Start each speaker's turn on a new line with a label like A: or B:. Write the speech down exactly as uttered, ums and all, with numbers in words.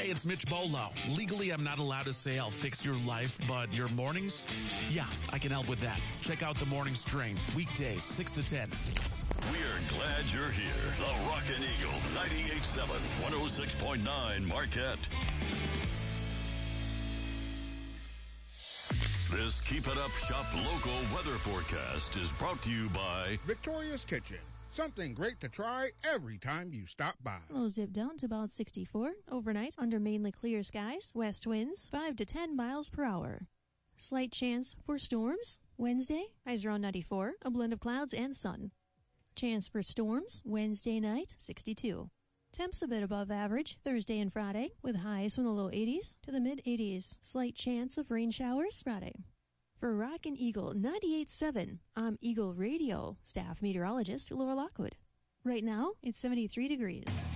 A: it's Mitch Bolo. Legally, I'm not allowed to say I'll fix your life, but your mornings? Yeah, I can help with that. Check out The Morning Strain, weekdays, six to ten.
B: We're glad you're here. The Rockin' Eagle, ninety-eight point seven, one oh six point nine Marquette. This Keep It Up Shop local weather forecast is brought to you by
C: Victoria's Kitchen. Something great to try every time you stop by.
D: Lows dip down to about sixty-four. Overnight, under mainly clear skies. West winds, five to ten miles per hour. Slight chance for storms. Wednesday, highs around ninety-four. A blend of clouds and sun. Chance for storms. Wednesday night, sixty-two. Temps a bit above average Thursday and Friday, with highs from the low eighties to the mid-eighties. Slight chance of rain showers Friday. For Rockin' Eagle ninety-eight point seven, I'm Eagle Radio staff meteorologist Laura Lockwood. Right now, it's seventy-three degrees.